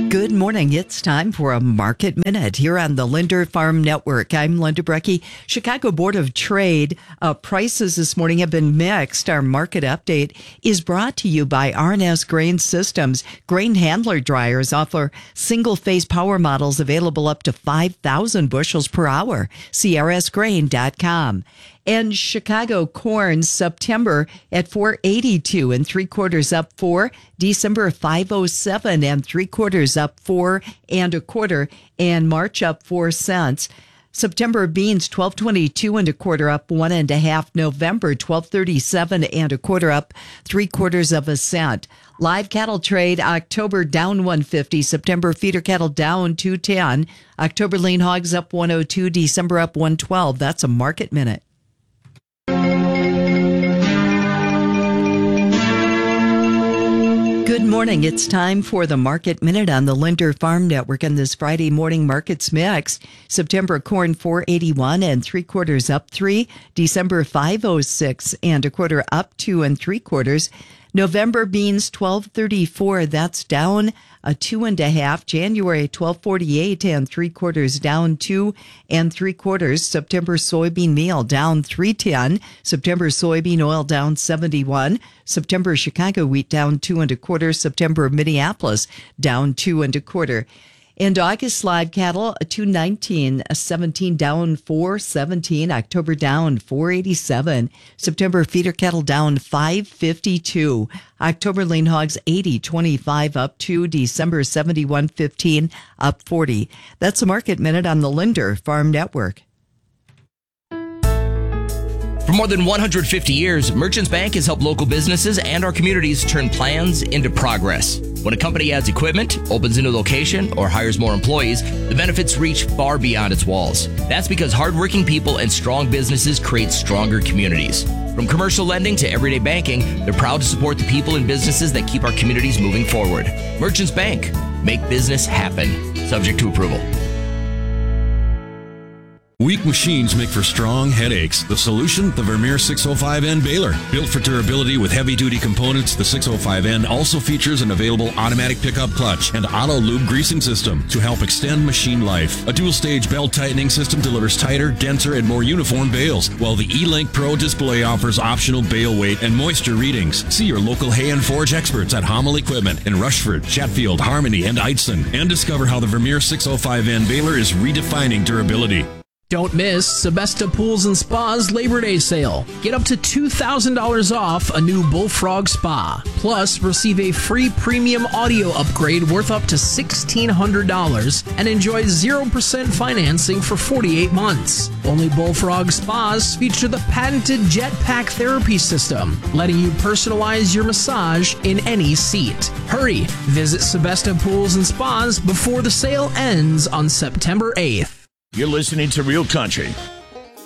Good morning. It's time for a Market Minute here on the Linder Farm Network. I'm Linda Brecky. Chicago Board of Trade prices this morning have been mixed. Our market update is brought to you by R&S Grain Systems. Grain handler dryers offer single-phase power models available up to 5,000 bushels per hour. CRSgrain.com. And Chicago corn, September at 482 and 3/4 up 4. December 507 and 3/4 up 4 1/4. And March up 4 cents. September beans 12.22 1/4 up 1 1/2. November 12.37 1/4 up 3/4 cent. Live cattle trade, October down 150. September feeder cattle down 210. October lean hogs up 102. December up 112. That's a Market Minute. Good morning. It's time for the Market Minute on the Linder Farm Network on this Friday morning. Markets mix. September corn 481 and 3/4 up 3. December 506 and 1/4 up 2 3/4. November beans 1234. That's down 2 1/2. January 1248 and 3/4 down 2 3/4. September soybean meal down 310. September soybean oil down 71. September Chicago wheat down 2 1/4. September Minneapolis down 2 1/4. And August live cattle, 219.17 down 4.17. October down 4.87. September feeder cattle down 5.52. October lean hogs 80.25 up 2. December 71.15 up 40. That's a Market Minute on the Linder Farm Network. For more than 150 years, Merchants Bank has helped local businesses and our communities turn plans into progress. When a company adds equipment, opens a new location, or hires more employees, the benefits reach far beyond its walls. That's because hardworking people and strong businesses create stronger communities. From commercial lending to everyday banking, they're proud to support the people and businesses that keep our communities moving forward. Merchants Bank. Make business happen. Subject to approval. Weak machines make for strong headaches. The solution? The Vermeer 605N baler. Built for durability with heavy-duty components, the 605N also features an available automatic pickup clutch and auto-lube greasing system to help extend machine life. A dual-stage belt tightening system delivers tighter, denser, and more uniform bales, while the E-Link Pro display offers optional bale weight and moisture readings. See your local Hay and Forge experts at Hommel Equipment in Rushford, Chatfield, Harmony, and Eitzen, and discover how the Vermeer 605N baler is redefining durability. Don't miss Sebesta Pools and Spa's Labor Day sale. Get up to $2,000 off a new Bullfrog Spa. Plus, receive a free premium audio upgrade worth up to $1,600 and enjoy 0% financing for 48 months. Only Bullfrog Spas feature the patented Jetpack therapy system, letting you personalize your massage in any seat. Hurry! Visit Sebesta Pools and Spas before the sale ends on September 8th. You're listening to Real Country